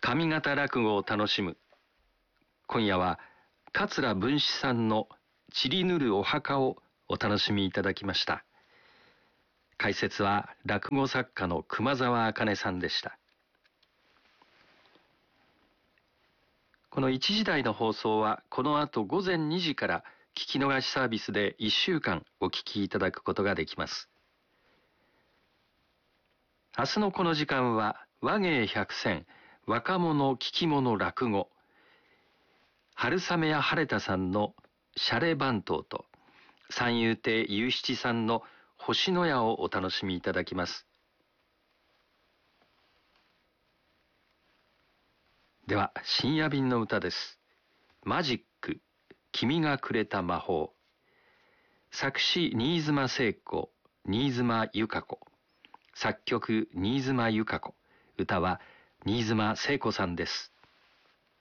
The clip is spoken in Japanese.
上方落語を楽しむ。今夜は桂文枝さんの散りぬるお墓をお楽しみいただきました。解説は落語作家の熊沢茜さんでした。この1時台の放送はこの後午前2時から聞き逃しサービスで1週間お聞きいただくことができます。明日のこの時間は話芸百選若者聞き物落語、春雨や晴れたさんのシャレ番頭と三遊亭雄七さんの星のやをお楽しみいただきます。では深夜便の歌です。マジック、君がくれた魔法。作詞新妻聖子、新妻由香子、作曲新妻由香子、歌は新妻聖子さんです。